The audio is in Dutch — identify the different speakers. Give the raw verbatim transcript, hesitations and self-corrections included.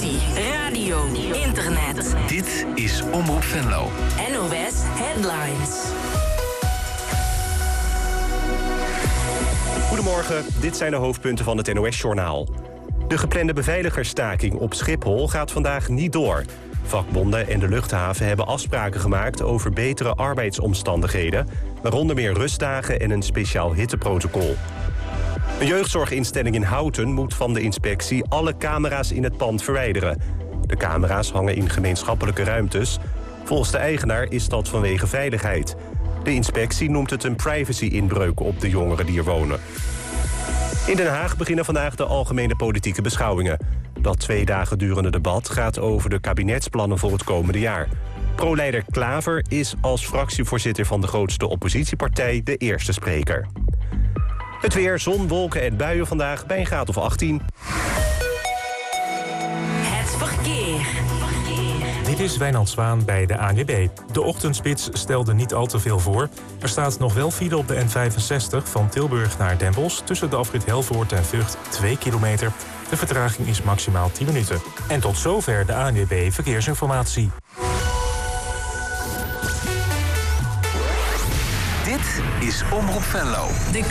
Speaker 1: televisie, radio, internet.
Speaker 2: Dit is Omroep Venlo.
Speaker 1: N O S Headlines.
Speaker 3: Goedemorgen, dit zijn de hoofdpunten van het N O S-journaal. De geplande beveiligersstaking op Schiphol gaat vandaag niet door. Vakbonden en de luchthaven hebben afspraken gemaakt over betere arbeidsomstandigheden, waaronder meer rustdagen en een speciaal hitteprotocol. Een jeugdzorginstelling in Houten moet van de inspectie alle camera's in het pand verwijderen. De camera's hangen in gemeenschappelijke ruimtes. Volgens de eigenaar is dat vanwege veiligheid. De inspectie noemt het een privacy-inbreuk op de jongeren die er wonen. In Den Haag beginnen vandaag de algemene politieke beschouwingen. Dat twee dagen durende debat gaat over de kabinetsplannen voor het komende jaar. Pro-leider Klaver is als fractievoorzitter van de grootste oppositiepartij de eerste spreker. Het weer, zon, wolken en buien vandaag bij een graad of achttien.
Speaker 1: Het verkeer.
Speaker 4: Dit is Wijnand Zwaan bij de A N W B. De ochtendspits stelde niet al te veel voor. Er staat nog wel file op de N vijfenzestig van Tilburg naar Den Bosch... tussen de afrit Helvoort en Vught twee kilometer. De vertraging is maximaal tien minuten. En tot zover de A N W B Verkeersinformatie.
Speaker 2: Dit is Omroep Venlo.
Speaker 1: De